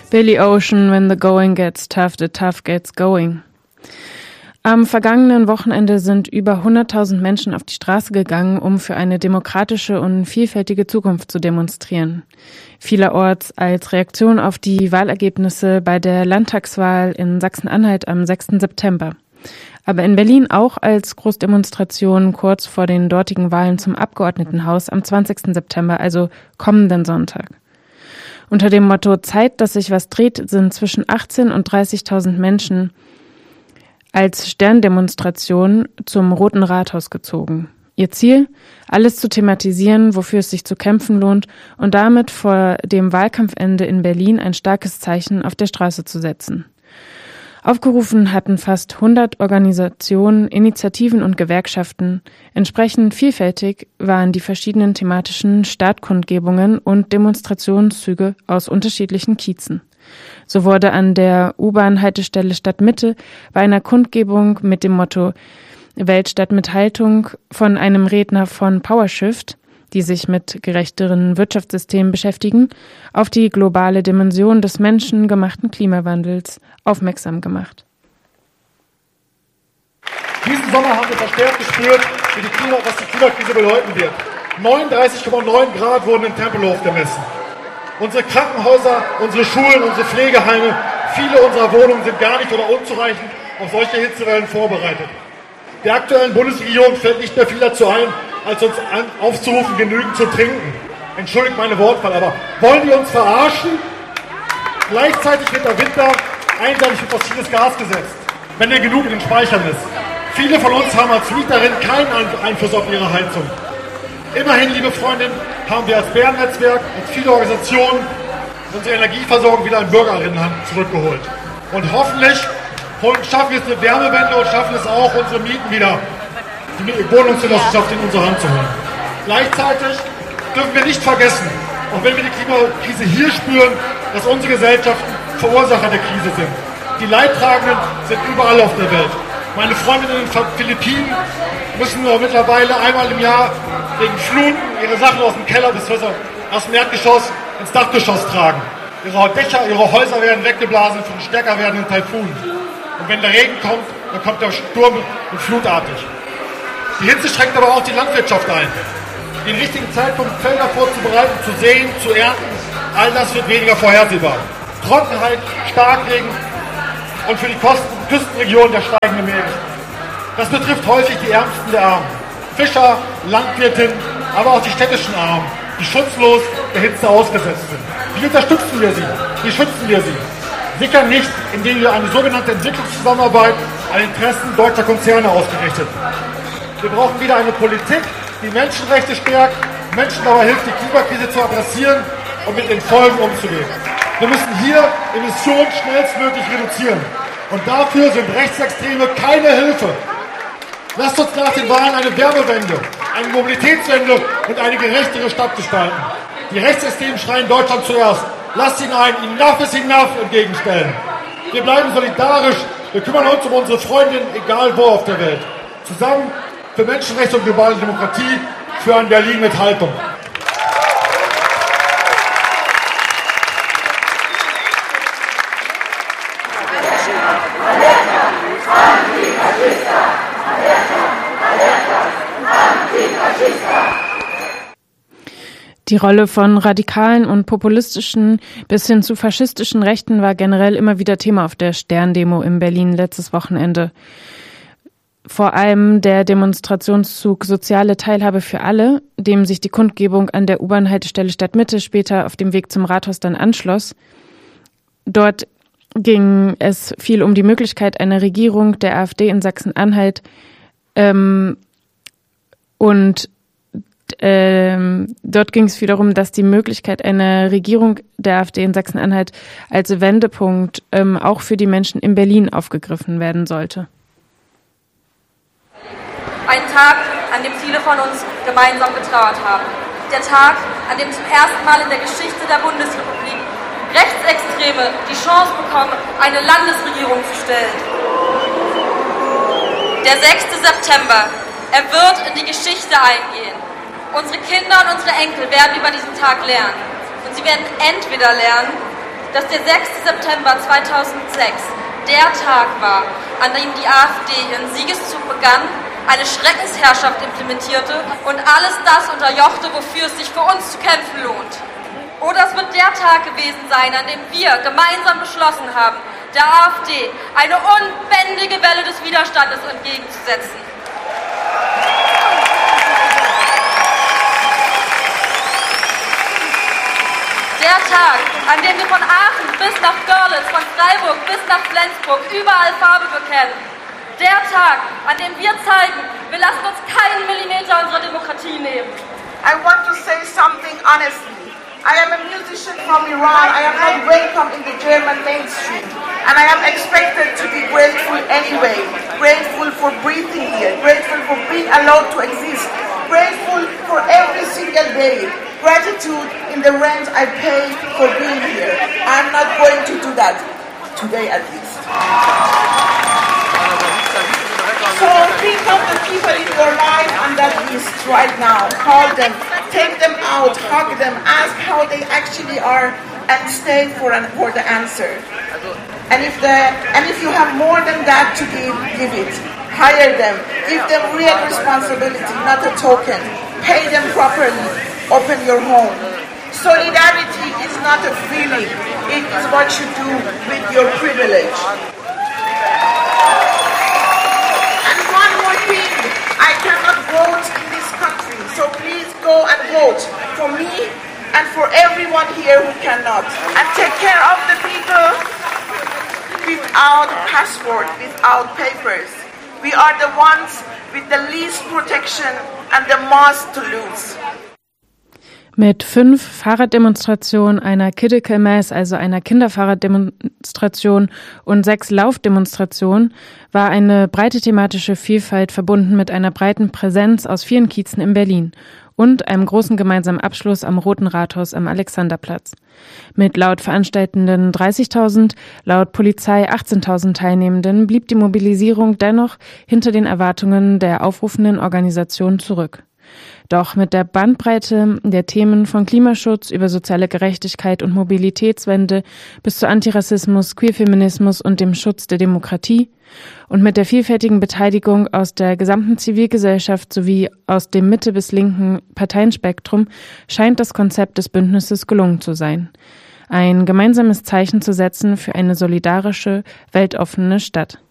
Billy Ocean, When the Going Gets Tough, the Tough Gets Going. Am vergangenen Wochenende sind über 100.000 Menschen auf die Straße gegangen, um für eine demokratische und vielfältige Zukunft zu demonstrieren. Vielerorts als Reaktion auf die Wahlergebnisse bei der Landtagswahl in Sachsen-Anhalt am 6. September. Aber in Berlin auch als Großdemonstration kurz vor den dortigen Wahlen zum Abgeordnetenhaus am 20. September, also kommenden Sonntag. Unter dem Motto Zeit, dass sich was dreht, sind zwischen 18.000 und 30.000 Menschen als Sterndemonstration zum Roten Rathaus gezogen. Ihr Ziel? Alles zu thematisieren, wofür es sich zu kämpfen lohnt und damit vor dem Wahlkampfende in Berlin ein starkes Zeichen auf der Straße zu setzen. Aufgerufen hatten fast 100 Organisationen, Initiativen und Gewerkschaften. Entsprechend vielfältig waren die verschiedenen thematischen Startkundgebungen und Demonstrationszüge aus unterschiedlichen Kiezen. So wurde an der U-Bahn-Haltestelle Stadtmitte bei einer Kundgebung mit dem Motto Weltstadt mit Haltung von einem Redner von PowerShift, die sich mit gerechteren Wirtschaftssystemen beschäftigen, auf die globale Dimension des menschengemachten Klimawandels aufmerksam gemacht. Diesen Sommer haben wir verstärkt gespürt, was die Klimakrise bedeuten wird. 39,9 Grad wurden in Tempelhof gemessen. Unsere Krankenhäuser, unsere Schulen, unsere Pflegeheime, viele unserer Wohnungen sind gar nicht oder unzureichend auf solche Hitzewellen vorbereitet. Der aktuellen Bundesregierung fällt nicht mehr viel dazu ein, als uns aufzurufen, genügend zu trinken. Entschuldigt meine Wortwahl, aber wollen die uns verarschen? Gleichzeitig wird der Winter einseitig für fossiles Gas gesetzt, wenn er genug in den Speichern ist. Viele von uns haben als Mieterin keinen Einfluss auf ihre Heizung. Immerhin, liebe Freundin, haben wir als Bärennetzwerk und viele Organisationen unsere Energieversorgung wieder in Bürgerinnenhand zurückgeholt. Und hoffentlich schaffen wir es eine Wärmewende und schaffen es auch, unsere Mieten wieder, die Wohnungsgenossenschaft in unsere Hand zu holen. Gleichzeitig dürfen wir nicht vergessen, auch wenn wir die Klimakrise hier spüren, dass unsere Gesellschaften Verursacher der Krise sind. Die Leidtragenden sind überall auf der Welt. Meine Freundinnen in den Philippinen müssen mittlerweile einmal im Jahr wegen Fluten ihre Sachen aus dem Keller aus dem Erdgeschoss ins Dachgeschoss tragen. Ihre Dächer, ihre Häuser werden weggeblasen von stärker werdenden Taifunen. Und wenn der Regen kommt, dann kommt der Sturm und flutartig. Die Hitze schränkt aber auch die Landwirtschaft ein. Den richtigen Zeitpunkt, Felder vorzubereiten, zu säen, zu ernten, all das wird weniger vorhersehbar. Trockenheit, Starkregen und für die Küstenregionen der steigende Meere. Das betrifft häufig die Ärmsten der Armen. Fischer, Landwirtinnen, aber auch die städtischen Armen, die schutzlos der Hitze ausgesetzt sind. Wie unterstützen wir sie? Wie schützen wir sie? Sicher nicht, indem wir eine sogenannte Entwicklungszusammenarbeit an Interessen deutscher Konzerne ausgerichtet. Wir brauchen wieder eine Politik, die Menschenrechte stärkt, Menschen dabei hilft, die Klimakrise zu adressieren und mit den Folgen umzugehen. Wir müssen hier Emissionen schnellstmöglich reduzieren. Und dafür sind Rechtsextreme keine Hilfe. Lasst uns nach den Wahlen eine Wärmewende, eine Mobilitätswende und eine gerechtere Stadt gestalten. Die Rechtsextremen schreien Deutschland zuerst. Lasst ihn ein Enough is enough entgegenstellen. Wir bleiben solidarisch. Wir kümmern uns um unsere Freundinnen, egal wo auf der Welt. Zusammen für Menschenrechte und globale Demokratie, für ein Berlin mit Haltung. Die Rolle von radikalen und populistischen bis hin zu faschistischen Rechten war generell immer wieder Thema auf der Sterndemo in Berlin letztes Wochenende. Vor allem der Demonstrationszug Soziale Teilhabe für alle, dem sich die Kundgebung an der U-Bahn-Haltestelle Stadtmitte später auf dem Weg zum Rathaus dann anschloss. Dort ging es viel um die Möglichkeit einer Regierung der AfD in Sachsen-Anhalt dort ging es viel darum, dass die Möglichkeit einer Regierung der AfD in Sachsen-Anhalt als Wendepunkt auch für die Menschen in Berlin aufgegriffen werden sollte. Ein Tag, an dem viele von uns gemeinsam getrauert haben. Der Tag, an dem zum ersten Mal in der Geschichte der Bundesrepublik Rechtsextreme die Chance bekommen, eine Landesregierung zu stellen. Der 6. September, er wird in die Geschichte eingehen. Unsere Kinder und unsere Enkel werden über diesen Tag lernen. Und sie werden entweder lernen, dass der 6. September 2006 der Tag war, an dem die AfD ihren Siegeszug begann, eine Schreckensherrschaft implementierte und alles das unterjochte, wofür es sich für uns zu kämpfen lohnt. Oder es wird der Tag gewesen sein, an dem wir gemeinsam beschlossen haben, der AfD eine unbändige Welle des Widerstandes entgegenzusetzen. Der Tag, an dem wir von Aachen bis nach Görlitz, von Freiburg bis nach Flensburg überall Farbe bekennen. Der Tag, an dem wir zeigen, wir lassen uns keinen Millimeter unserer Demokratie nehmen. I want to say something honestly. I am a musician from Iran. I am not welcome in the German mainstream. And I am expected to be grateful anyway. Grateful for breathing here. Grateful for being allowed to exist. Grateful for every single day. Gratitude in the rent I pay for being here. I'm not going to do that. Today at least. So think of the people in your life on that list right now. Call them, take them out, hug them, ask how they actually are, and stay for the answer. And if you have more than that to give it. Hire them, give them real responsibility, not a token. Pay them properly, open your home. Solidarity is not a feeling, it is what you do with your privilege. And one more thing, I cannot vote in this country, so please go and vote for me and for everyone here who cannot. And take care of the people without passport, without papers. We are the ones with the least protection and the most to lose. Mit 5 Fahrraddemonstrationen, einer Kiddie Mass, also einer Kinderfahrraddemonstration und 6 Laufdemonstrationen war eine breite thematische Vielfalt verbunden mit einer breiten Präsenz aus vielen Kiezen in Berlin und einem großen gemeinsamen Abschluss am Roten Rathaus am Alexanderplatz. Mit laut Veranstaltenden 30.000, laut Polizei 18.000 Teilnehmenden blieb die Mobilisierung dennoch hinter den Erwartungen der aufrufenden Organisationen zurück. Doch mit der Bandbreite der Themen von Klimaschutz über soziale Gerechtigkeit und Mobilitätswende bis zu Antirassismus, Queerfeminismus und dem Schutz der Demokratie und mit der vielfältigen Beteiligung aus der gesamten Zivilgesellschaft sowie aus dem Mitte- bis linken Parteienspektrum scheint das Konzept des Bündnisses gelungen zu sein. Ein gemeinsames Zeichen zu setzen für eine solidarische, weltoffene Stadt.